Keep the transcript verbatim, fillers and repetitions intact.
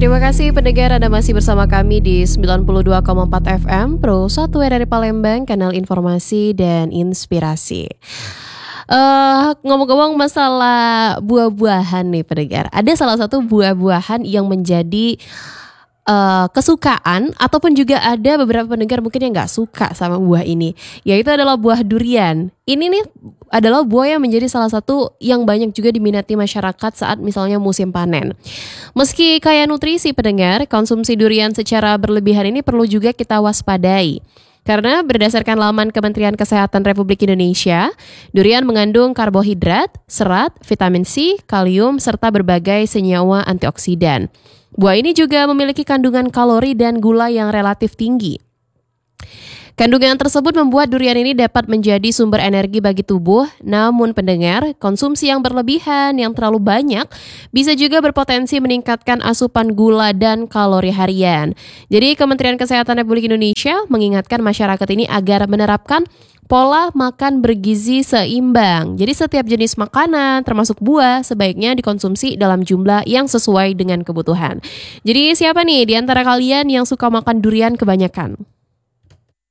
Terima kasih pendengar, Anda masih bersama kami di sembilan puluh dua koma empat F M Pro satu dari Palembang, kanal informasi dan inspirasi. Uh, ngomong-ngomong masalah buah-buahan nih pendengar, ada salah satu buah-buahan yang menjadi uh, kesukaan ataupun juga ada beberapa pendengar mungkin yang gak suka sama buah ini, yaitu adalah buah durian. Ini nih adalah buah yang menjadi salah satu yang banyak juga diminati masyarakat saat misalnya musim panen. Meski kaya nutrisi pendengar, konsumsi durian secara berlebihan ini perlu juga kita waspadai. Karena berdasarkan laman Kementerian Kesehatan Republik Indonesia, durian mengandung karbohidrat, serat, vitamin C, kalium, serta berbagai senyawa antioksidan. Buah ini juga memiliki kandungan kalori dan gula yang relatif tinggi. Kandungan tersebut membuat durian ini dapat menjadi sumber energi bagi tubuh, namun pendengar, konsumsi yang berlebihan yang terlalu banyak bisa juga berpotensi meningkatkan asupan gula dan kalori harian. Jadi Kementerian Kesehatan Republik Indonesia mengingatkan masyarakat ini agar menerapkan pola makan bergizi seimbang. Jadi setiap jenis makanan termasuk buah sebaiknya dikonsumsi dalam jumlah yang sesuai dengan kebutuhan. Jadi siapa nih di antara kalian yang suka makan durian kebanyakan?